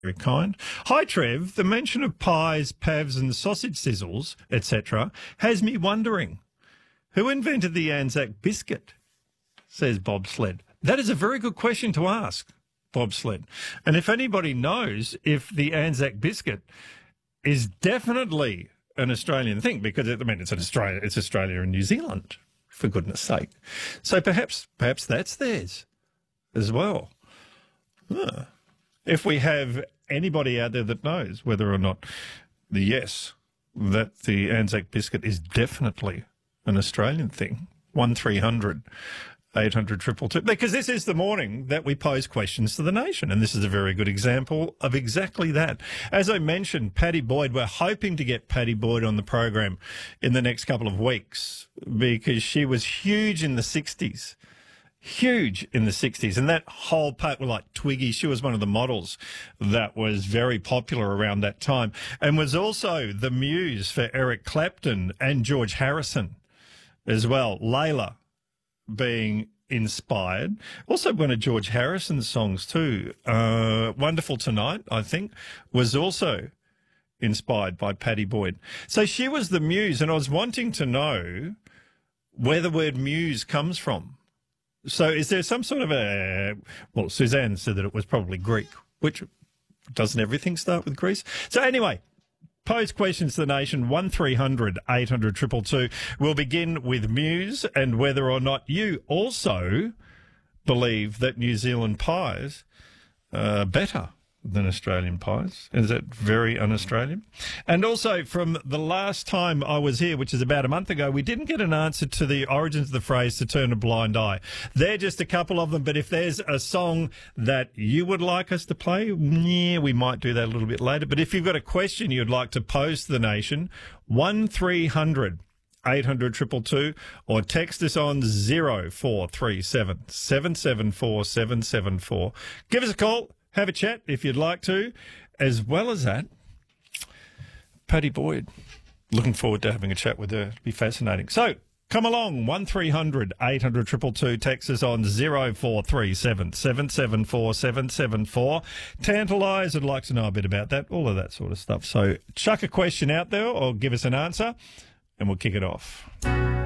Very kind. Hi, Trev. The mention of pies, pavs and sausage sizzles, etc., has me wondering, who invented the Anzac biscuit? Says Bob Sled. That is a very good question to ask, Bob Sled. And if anybody knows if the Anzac biscuit is definitely an Australian thing, because it's Australia and New Zealand, for goodness sake. So perhaps that's theirs as well. Huh. If we have anybody out there that knows whether or not that the Anzac biscuit is definitely an Australian thing, 1300 800 222, because this is the morning that we pose questions to the nation, and this is a very good example of exactly that. As I mentioned, Paddy Boyd, we're hoping to get Paddy Boyd on the program in the next couple of weeks because she was huge in the 60s. Huge in the 60s. And that whole part, like Twiggy, she was one of the models that was very popular around that time and was also the muse for Eric Clapton and George Harrison as well. Layla being inspired. Also one of George Harrison's songs too, Wonderful Tonight, I think, was also inspired by Paddy Boyd. So she was the muse, and I was wanting to know where the word muse comes from. So is there some sort of well, Suzanne said that it was probably Greek, which doesn't everything start with Greece? So anyway, pose questions to the nation, 1300 800 222. We'll begin with muse and whether or not you also believe that New Zealand pies are better than Australian pies. Is that very un-Australian? And also, from the last time I was here, which is about a month ago, we didn't get an answer to the origins of the phrase to turn a blind eye. They're just a couple of them, but if there's a song that you would like us to play, yeah, we might do that a little bit later. But if you've got a question you'd like to pose to the nation, 1300 800 222, or text us on 0437 774 774. Give us a call. Have a chat if you'd like to. As well as that, Paddy Boyd. Looking forward to having a chat with her. It'll be fascinating. So, come along, 1300 800 222. Text us on 0437 774 774. Tantalise, I'd like to know a bit about that, all of that sort of stuff. So, chuck a question out there or give us an answer, and we'll kick it off.